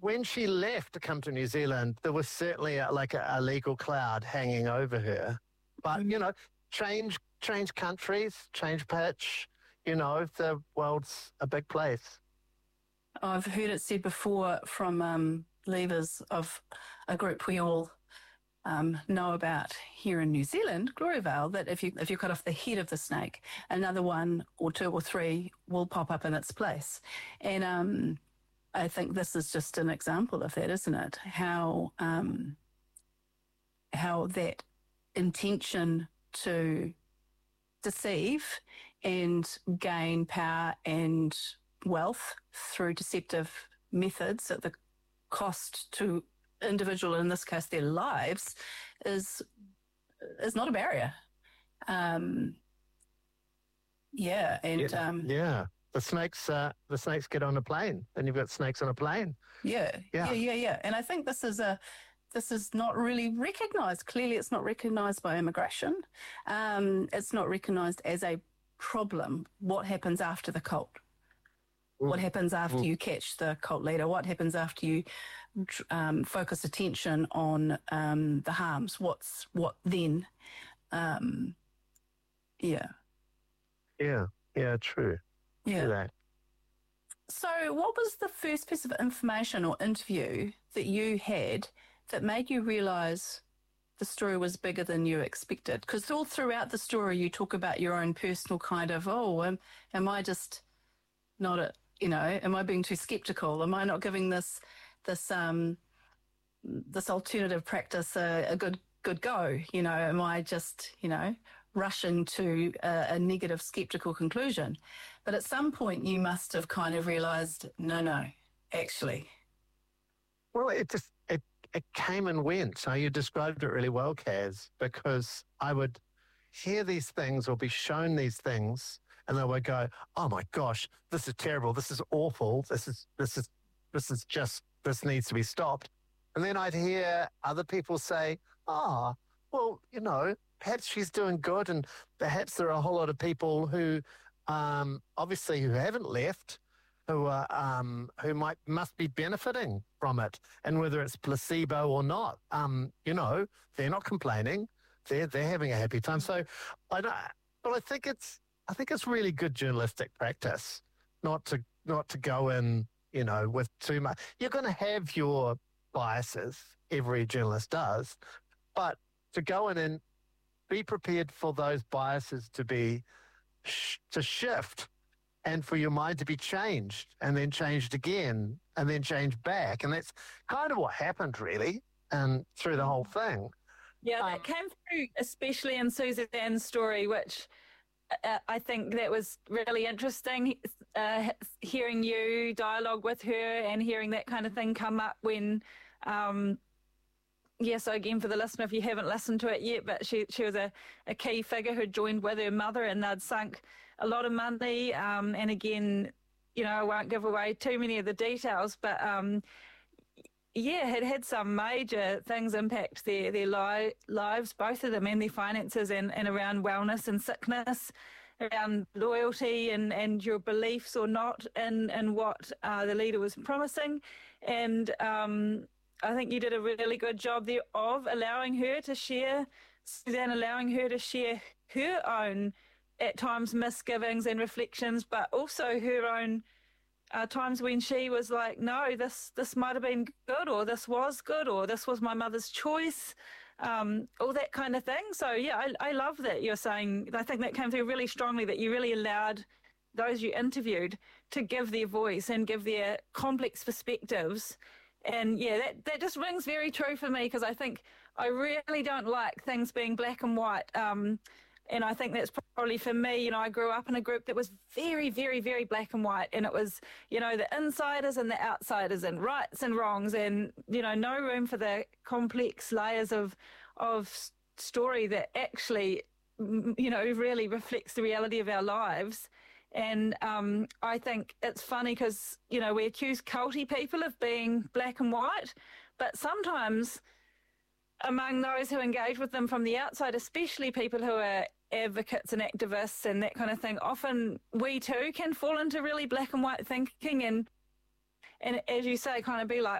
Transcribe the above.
when she left to come to New Zealand, there was certainly a legal cloud hanging over her. But, change countries, change pitch, the world's a big place. I've heard it said before from leaders of a group we all know about here in New Zealand, Gloriavale, that if you cut off the head of the snake, another one or two or three will pop up in its place. And I think this is just an example of that, isn't it? How that intention to deceive and gain power and wealth through deceptive methods at the cost to individual, in this case their lives, is not a barrier. The snakes get on a plane. Then you've got snakes on a plane. Yeah. And I think this is not really recognised. Clearly, it's not recognised by immigration. It's not recognised as a problem. What happens after the cult? What happens after you catch the cult leader? What happens after you focus attention on the harms? What then? Yeah, true. Yeah. So what was the first piece of information or interview that you had that made you realise the story was bigger than you expected? Because all throughout the story you talk about your own personal kind of, am I just not am I being too sceptical? Am I not giving this alternative practice a good go? Am I just, rushing to a negative sceptical conclusion? But at some point you must have kind of realised, no, actually. Well, it came and went. So you described it really well, Kaz, because I would hear these things or be shown these things, and they would go, "Oh my gosh, this is terrible. This is awful. This needs to be stopped." And then I'd hear other people say, perhaps she's doing good, and perhaps there are a whole lot of people who, obviously, who haven't left, who must be benefiting from it, and whether it's placebo or not, they're not complaining, they're having a happy time. So I think it's really good journalistic practice not to go in, with too much. You're going to have your biases, every journalist does, but to go in and be prepared for those biases to shift, and for your mind to be changed, and then changed again, and then changed back. And that's kind of what happened, really, and through the whole thing. Yeah, that came through, especially in Suzanne's story, which I think that was really interesting, hearing you dialogue with her and hearing that kind of thing come up when... so again, for the listener, if you haven't listened to it yet, but she was a key figure who joined with her mother, and they'd sunk a lot of money. And again, I won't give away too many of the details, but had some major things impact their lives, both of them, and their finances, and around wellness and sickness, around loyalty and your beliefs or not in what the leader was promising. And I think you did a really good job there of allowing her to share her own, at times, misgivings and reflections, but also her own times when she was like, no, this might have been good, or this was good, or this was my mother's choice, all that kind of thing. So, I love that you're saying, I think that came through really strongly, that you really allowed those you interviewed to give their voice and give their complex perspectives. And that just rings very true for me, because I think I really don't like things being black and white. And I think that's probably for me, I grew up in a group that was very, very, very black and white. And it was, the insiders and the outsiders, and rights and wrongs, and, no room for the complex layers of story that actually, really reflects the reality of our lives. And I think it's funny because, we accuse culty people of being black and white, but sometimes among those who engage with them from the outside, especially people who are advocates and activists and that kind of thing, often we too can fall into really black and white thinking and as you say, kind of be like,